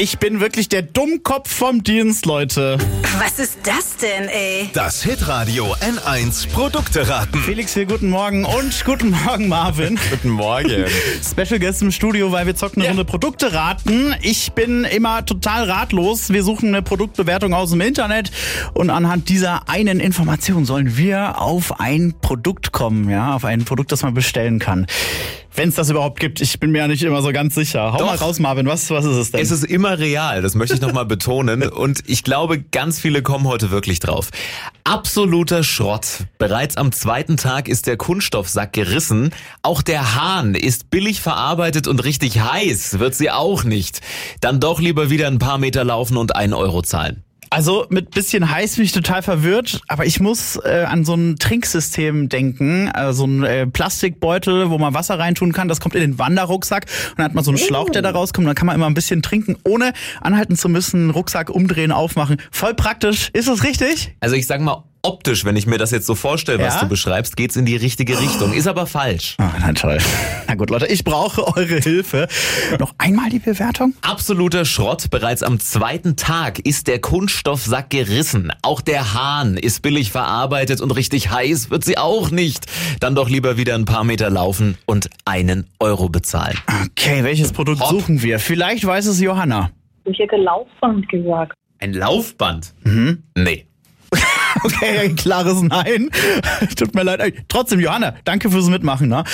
Ich bin wirklich der Dummkopf vom Dienst, Leute. Was ist das denn, ey? Das Hitradio N1 Produkte-Raten. Felix hier, guten Morgen und guten Morgen, Marvin. Guten Morgen. Special Guest im Studio, weil wir zocken eine Runde Produkte raten. Ich bin immer total ratlos. Wir suchen eine Produktbewertung aus dem Internet und anhand dieser einen Information sollen wir auf ein Produkt kommen, ja, auf ein Produkt, das man bestellen kann. Wenn es das überhaupt gibt, ich bin mir ja nicht immer so ganz sicher. Hau mal raus, Marvin, was ist es denn? Es ist immer real, das möchte ich nochmal betonen. Und ich glaube, ganz viele kommen heute wirklich drauf. Absoluter Schrott. Bereits am zweiten Tag ist der Kunststoffsack gerissen. Auch der Hahn ist billig verarbeitet und richtig heiß wird sie auch nicht. Dann doch lieber wieder ein paar Meter laufen und 1 Euro zahlen. Also mit bisschen heiß bin ich total verwirrt, aber ich muss an so ein Trinksystem denken, so ein Plastikbeutel, wo man Wasser reintun kann, das kommt in den Wanderrucksack und dann hat man so einen Schlauch, der da rauskommt, und dann kann man immer ein bisschen trinken, ohne anhalten zu müssen, Rucksack umdrehen, aufmachen. Voll praktisch, ist das richtig? Also ich sag mal, optisch, wenn ich mir das jetzt so vorstelle, was du beschreibst, geht's in die richtige Richtung. Ist aber falsch. Ah, na toll. Na gut, Leute, ich brauche eure Hilfe. Noch einmal die Bewertung? Absoluter Schrott. Bereits am zweiten Tag ist der Kunststoffsack gerissen. Auch der Hahn ist billig verarbeitet und richtig heiß wird sie auch nicht. Dann doch lieber wieder ein paar Meter laufen und 1 Euro bezahlen. Okay, welches Produkt suchen wir? Vielleicht weiß es Johanna. Ich hätte Laufband gesagt. Ein Laufband? Nee. Okay, ein klares Nein. Tut mir leid. Trotzdem, Johanna, danke fürs Mitmachen. Ne?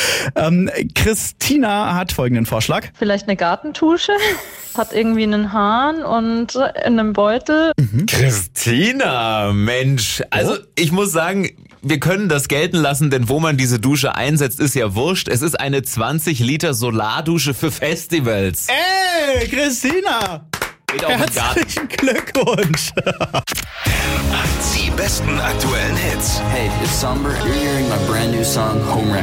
Christina hat folgenden Vorschlag. Vielleicht eine Gartentusche, hat irgendwie einen Hahn und in einem Beutel. Christina, Mensch. Also ich muss sagen, wir können das gelten lassen, denn wo man diese Dusche einsetzt, ist ja wurscht. Es ist eine 20 Liter Solardusche für Festivals. Ey, Christina! Geht auch im Garten. Herzlichen Glückwunsch! Die besten aktuellen Hits. Hey, it's Somber. You're hearing my brand new song, Home Wrecker.